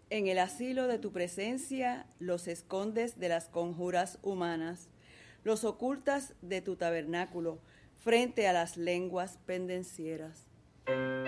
En el asilo de tu presencia los escondes de las conjuras humanas, los ocultas de tu tabernáculo frente a las lenguas pendencieras.